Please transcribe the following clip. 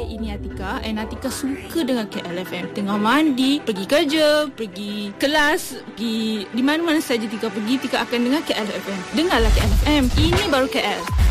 ini Atika, and Atika suka dengan KLFM. Tengah mandi, pergi kerja, pergi kelas, pergi di mana-mana saja Tika pergi, Tika akan dengar KLFM. Dengarlah KLFM. Ini baru KL.